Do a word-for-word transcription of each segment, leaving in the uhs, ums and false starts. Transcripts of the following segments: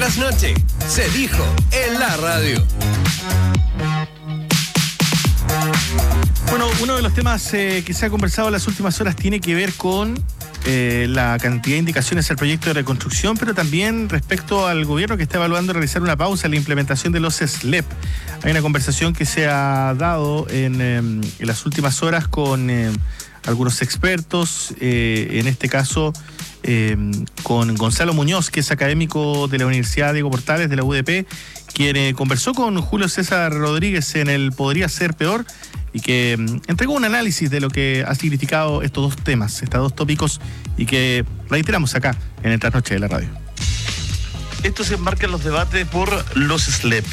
trasnoche. Se dijo en la radio. Bueno, uno de los temas eh, que se ha conversado en las últimas horas tiene que ver con eh, la cantidad de indicaciones al proyecto de reconstrucción, pero también respecto al gobierno que está evaluando realizar una pausa en la implementación de los S L E P. Hay una conversación que se ha dado en, eh, en las últimas horas con eh, algunos expertos, eh, en este caso eh, con Gonzalo Muñoz, que es académico de la Universidad Diego Portales de la U D P, quien eh, conversó con Julio César Rodríguez en el Podría Ser Peor, y que um, entregó un análisis de lo que ha significado estos dos temas, estos dos tópicos, y que reiteramos acá en el Trasnoche de la radio. Esto se enmarca en los debates por los S L E P.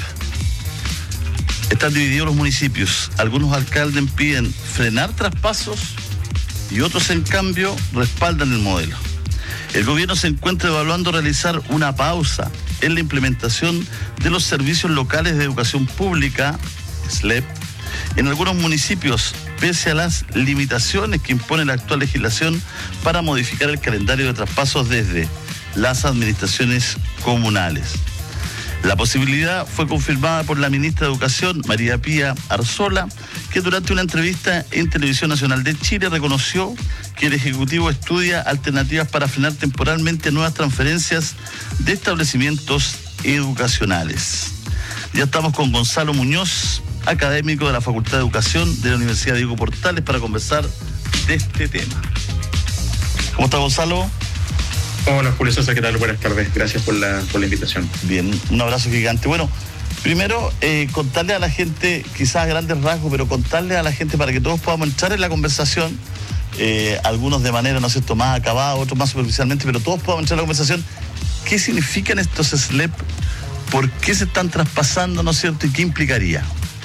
Están divididos los municipios. Algunos alcaldes piden frenar traspasos y otros, en cambio, respaldan el modelo. El gobierno se encuentra evaluando realizar una pausa en la implementación de los servicios locales de educación pública, S L E P, en algunos municipios, pese a las limitaciones que impone la actual legislación para modificar el calendario de traspasos desde las administraciones comunales. La posibilidad fue confirmada por la ministra de Educación, María Pía Arzola, que durante una entrevista en Televisión Nacional de Chile reconoció que el Ejecutivo estudia alternativas para frenar temporalmente nuevas transferencias de establecimientos educacionales. Ya estamos con Gonzalo Muñoz, académico de la Facultad de Educación de la Universidad Diego Portales, para conversar de este tema. ¿Cómo está, Gonzalo? Hola, Julio César, ¿qué tal? Buenas tardes, gracias por la, por la invitación. Bien, un abrazo gigante. Bueno, primero, eh, contarle a la gente, quizás a grandes rasgos, pero contarle a la gente para que todos podamos entrar en la conversación, eh, algunos de manera, no sé, más acabada, otros más superficialmente, pero todos podamos entrar en la conversación. ¿Qué significan estos S L E P? ¿Por qué se están traspasando, no es cierto? ¿Y qué implicaría?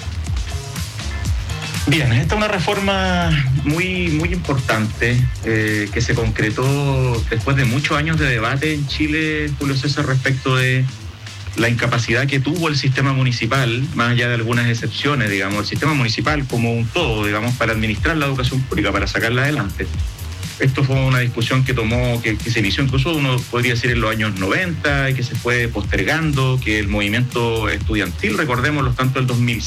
Bien, esta es una reforma muy, muy importante eh, que se concretó después de muchos años de debate en Chile, Julio César, respecto de la incapacidad que tuvo el sistema municipal, más allá de algunas excepciones, digamos, el sistema municipal como un todo, digamos, para administrar la educación pública, para sacarla adelante. Esto fue una discusión que tomó, que, que se inició incluso, uno podría decir, en los años noventa, y que se fue postergando, que el movimiento estudiantil, recordémoslo, tanto el dos mil